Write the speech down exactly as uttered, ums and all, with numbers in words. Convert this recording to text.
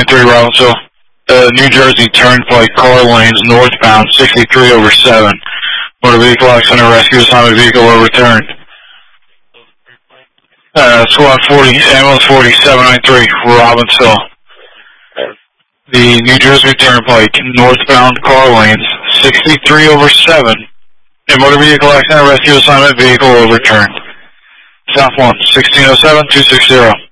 three, Robbinsville. Uh, New Jersey Turnpike, car lanes, northbound, sixty-three over seven. Motor vehicle accident, rescue assignment vehicle overturned. Uh, squad forty, ambulance forty-seven ninety-three, Robbinsville. The New Jersey Turnpike, northbound car lanes, sixty-three over seven. A motor vehicle accident, rescue assignment vehicle overturned. South one, sixteen oh seven, two six zero.